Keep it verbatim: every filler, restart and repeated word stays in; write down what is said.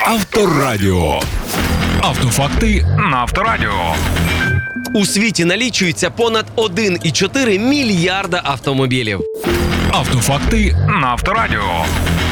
Авторадіо. Автофакти на Авторадіо. У світі налічується понад один і чотири мільярда автомобілів. Автофакти на Авторадіо.